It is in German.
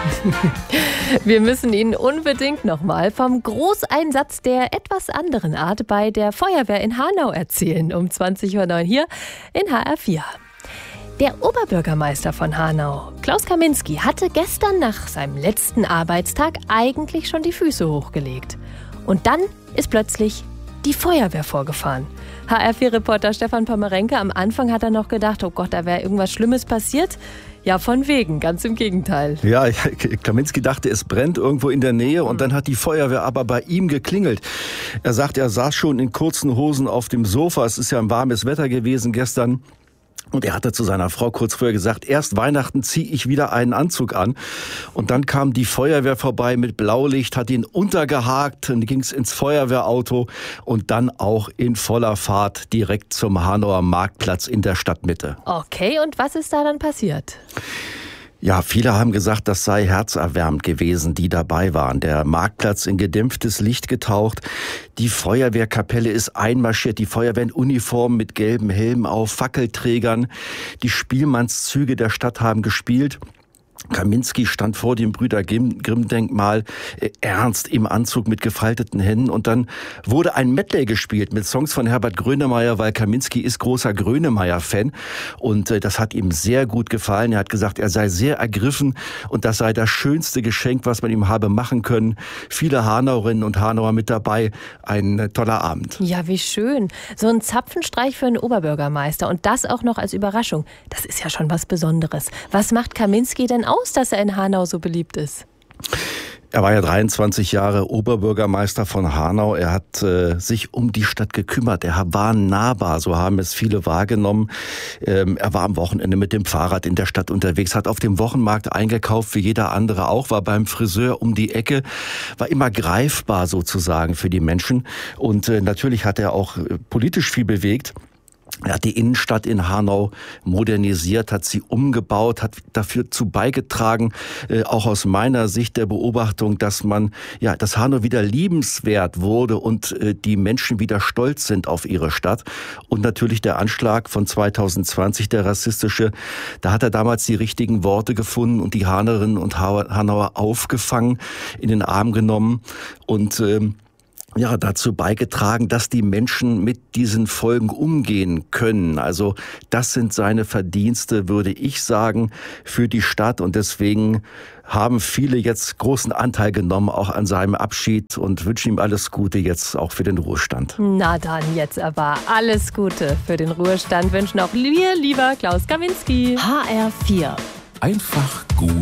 Wir müssen Ihnen unbedingt nochmal vom Großeinsatz der etwas anderen Art bei der Feuerwehr in Hanau erzählen. Um 20:09 Uhr hier in HR4. Der Oberbürgermeister von Hanau, Klaus Kaminski, hatte gestern nach seinem letzten Arbeitstag eigentlich schon die Füße hochgelegt. Und dann ist plötzlich die Feuerwehr vorgefahren. HR4-Reporter Stefan Pomerenke, am Anfang hat er noch gedacht, oh Gott, da wäre irgendwas Schlimmes passiert. Ja, von wegen, ganz im Gegenteil. Ja, Kaminski dachte, es brennt irgendwo in der Nähe und dann hat die Feuerwehr aber bei ihm geklingelt. Er sagt, er saß schon in kurzen Hosen auf dem Sofa. Es ist ja ein warmes Wetter gewesen gestern. Und er hatte zu seiner Frau kurz vorher gesagt, erst Weihnachten ziehe ich wieder einen Anzug an. Und dann kam die Feuerwehr vorbei mit Blaulicht, hat ihn untergehakt, dann ging es ins Feuerwehrauto und dann auch in voller Fahrt direkt zum Hanauer Marktplatz in der Stadtmitte. Okay, und was ist da dann passiert? Ja, viele haben gesagt, das sei herzerwärmend gewesen, die dabei waren. Der Marktplatz in gedämpftes Licht getaucht. Die Feuerwehrkapelle ist einmarschiert. Die Feuerwehr in Uniform mit gelben Helmen auf, Fackelträgern. Die Spielmannszüge der Stadt haben gespielt. Kaminski stand vor dem Brüder-Grimm-Denkmal, ernst im Anzug mit gefalteten Händen. Und dann wurde ein Medley gespielt mit Songs von Herbert Grönemeyer, weil Kaminski ist großer Grönemeyer-Fan. Und das hat ihm sehr gut gefallen. Er hat gesagt, er sei sehr ergriffen und das sei das schönste Geschenk, was man ihm habe machen können. Viele Hanauerinnen und Hanauer mit dabei. Ein toller Abend. Ja, wie schön. So ein Zapfenstreich für einen Oberbürgermeister und das auch noch als Überraschung. Das ist ja schon was Besonderes. Was macht Kaminski denn aus, dass er in Hanau so beliebt ist? Er war ja 23 Jahre Oberbürgermeister von Hanau. Er hat sich um die Stadt gekümmert. Er war nahbar, so haben es viele wahrgenommen. Er war am Wochenende mit dem Fahrrad in der Stadt unterwegs, hat auf dem Wochenmarkt eingekauft, wie jeder andere auch, war beim Friseur um die Ecke, war immer greifbar sozusagen für die Menschen. Und natürlich hat er auch politisch viel bewegt. Er hat die Innenstadt in Hanau modernisiert, hat sie umgebaut, hat dafür beigetragen, auch aus meiner Sicht der Beobachtung, dass dass Hanau wieder liebenswert wurde und die Menschen wieder stolz sind auf ihre Stadt. Und natürlich der Anschlag von 2020, der rassistische, da hat er damals die richtigen Worte gefunden und die Hanauerinnen und Hanauer aufgefangen, in den Arm genommen und dazu beigetragen, dass die Menschen mit diesen Folgen umgehen können. Also das sind seine Verdienste, würde ich sagen, für die Stadt. Und deswegen haben viele jetzt großen Anteil genommen, auch an seinem Abschied und wünschen ihm alles Gute jetzt auch für den Ruhestand. Na dann, jetzt aber alles Gute für den Ruhestand wünschen auch wir, lieber Klaus Kaminski. HR4. Einfach gut